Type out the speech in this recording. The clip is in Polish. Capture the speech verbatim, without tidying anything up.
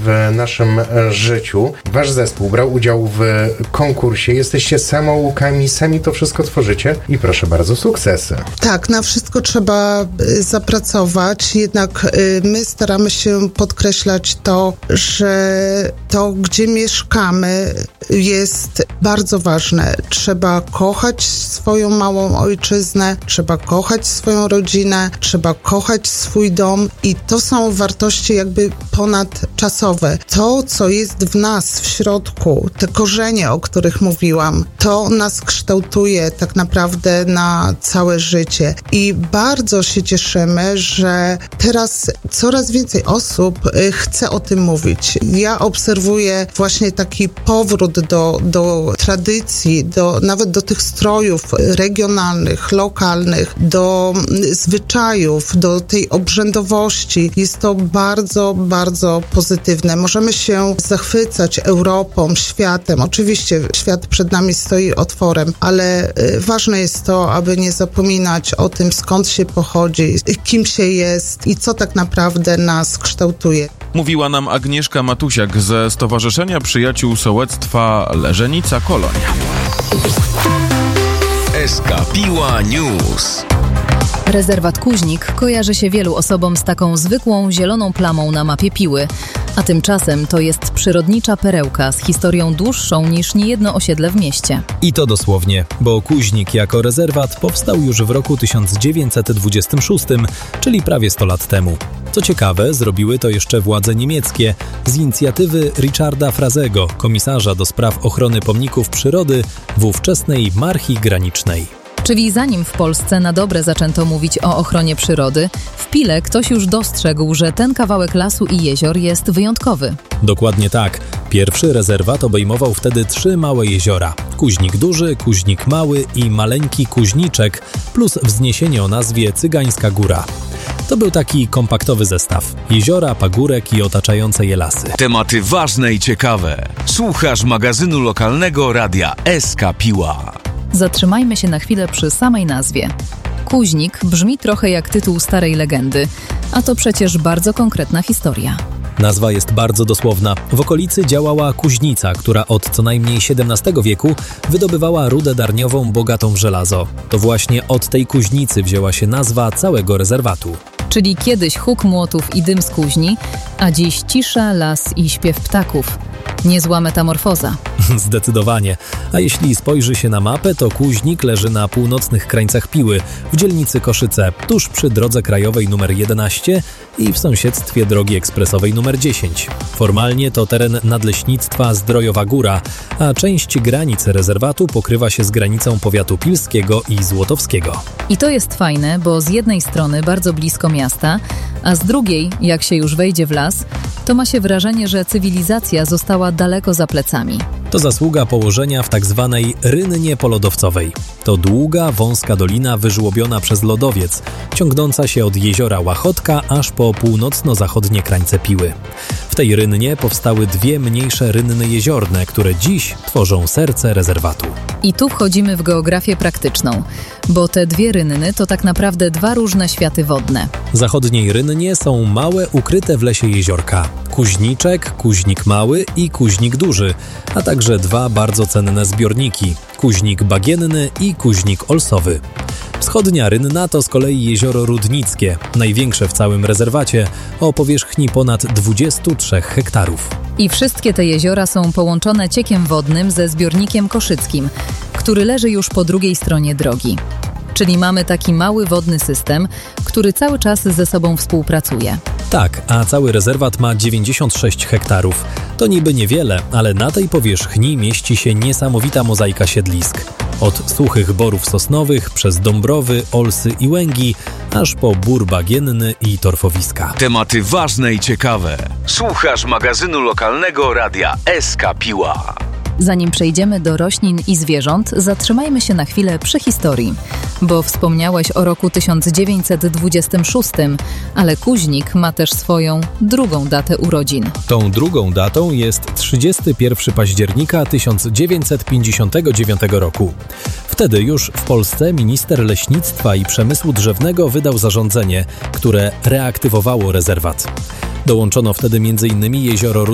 w naszym życiu. Wasz zespół brał udział w konkursie, jesteście samoukami, sami to wszystko tworzycie i proszę bardzo, sukcesy. Tak, na wszystko trzeba zapracować, jednak my staramy się podkreślać to, że to, gdzie mieszkamy, jest bardzo ważne. Trzeba kochać swoją małą ojczyznę, trzeba kochać swoją rodzinę, trzeba kochać swój dom i to są wartości jakby ponadczasowe. To, co jest w nas, w środku, te korzenie, o których mówiłam, to nas kształtuje tak naprawdę na całe życie. I bardzo się cieszymy, że teraz coraz więcej osób chce o tym mówić. Ja obserwuję właśnie taki powrót do, do tradycji, do, nawet do tych strojów regionalnych, lokalnych, do zwyczajów, do tej obrzędowości. Jest to bardzo, bardzo pozytywne. Możemy się zachwycać Europą, światem. Oczywiście świat przed nami stoi otworem, ale ważne jest to, aby nie zapominać o tym, skąd się pochodzi, kim się jest i co tak naprawdę nas kształtuje. Mówiła nam Agnieszka Matusiak ze Stowarzyszenia Przyjaciół Sołectwa Leżenica Kolonia. S K Piła News. Rezerwat Kuźnik kojarzy się wielu osobom z taką zwykłą zieloną plamą na mapie Piły, a tymczasem to jest przyrodnicza perełka z historią dłuższą niż niejedno osiedle w mieście. I to dosłownie, bo Kuźnik jako rezerwat powstał już w roku tysiąc dziewięćset dwudziestym szóstym, czyli prawie sto lat temu. Co ciekawe, zrobiły to jeszcze władze niemieckie z inicjatywy Richarda Frazego, komisarza do spraw ochrony pomników przyrody w ówczesnej Marchii Granicznej. Czyli zanim w Polsce na dobre zaczęto mówić o ochronie przyrody, w Pile ktoś już dostrzegł, że ten kawałek lasu i jezior jest wyjątkowy. Dokładnie tak. Pierwszy rezerwat obejmował wtedy trzy małe jeziora. Kuźnik Duży, Kuźnik Mały i Maleńki Kuźniczek, plus wzniesienie o nazwie Cygańska Góra. To był taki kompaktowy zestaw. Jeziora, pagórek i otaczające je lasy. Tematy ważne i ciekawe. Słuchasz magazynu lokalnego radia S K Piła. Zatrzymajmy się na chwilę przy samej nazwie. Kuźnik brzmi trochę jak tytuł starej legendy, a to przecież bardzo konkretna historia. Nazwa jest bardzo dosłowna. W okolicy działała kuźnica, która od co najmniej siedemnastego wieku wydobywała rudę darniową bogatą w żelazo. To właśnie od tej kuźnicy wzięła się nazwa całego rezerwatu. Czyli kiedyś huk młotów i dym z kuźni, a dziś cisza, las i śpiew ptaków. Niezła metamorfoza. Zdecydowanie. A jeśli spojrzy się na mapę, to Kuźnik leży na północnych krańcach Piły, w dzielnicy Koszyce, tuż przy drodze krajowej numer jedenaście i w sąsiedztwie drogi ekspresowej numer dziesięć. Formalnie to teren nadleśnictwa Zdrojowa Góra, a część granicy rezerwatu pokrywa się z granicą powiatu pilskiego i złotowskiego. I to jest fajne, bo z jednej strony bardzo blisko miasta, a z drugiej, jak się już wejdzie w las, to ma się wrażenie, że cywilizacja została daleko za plecami. To zasługa położenia w tak zwanej rynnie polodowcowej. To długa, wąska dolina wyżłobiona przez lodowiec, ciągnąca się od jeziora Łachotka aż po północno-zachodnie krańce Piły. W tej rynnie powstały dwie mniejsze rynny jeziorne, które dziś tworzą serce rezerwatu. I tu wchodzimy w geografię praktyczną, bo te dwie rynny to tak naprawdę dwa różne światy wodne. W zachodniej rynnie są małe, ukryte w lesie jeziorka. Kuźniczek, Kuźnik Mały i Kuźnik Duży, a także dwa bardzo cenne zbiorniki, Kuźnik Bagienny i Kuźnik Olsowy. Wschodnia rynna to z kolei jezioro Rudnickie, największe w całym rezerwacie, o powierzchni ponad dwudziestu trzech hektarów. I wszystkie te jeziora są połączone ciekiem wodnym ze zbiornikiem koszyckim, który leży już po drugiej stronie drogi. Czyli mamy taki mały wodny system, który cały czas ze sobą współpracuje. Tak, a cały rezerwat ma dziewięćdziesiąt sześć hektarów. To niby niewiele, ale na tej powierzchni mieści się niesamowita mozaika siedlisk. Od suchych borów sosnowych, przez dąbrowy, olsy i łęgi, aż po bór bagienny i torfowiska. Tematy ważne i ciekawe. Słuchasz magazynu lokalnego radia S K Piła. Zanim przejdziemy do roślin i zwierząt, zatrzymajmy się na chwilę przy historii, bo wspomniałeś o roku tysiąc dziewięćset dwudziestym szóstym, ale Kuźnik ma też swoją drugą datę urodzin. Tą drugą datą jest trzydziestego pierwszego października tysiąc dziewięćset pięćdziesiątego dziewiątego roku. Wtedy już w Polsce minister leśnictwa i przemysłu drzewnego wydał zarządzenie, które reaktywowało rezerwat. Dołączono wtedy między innymi jezioro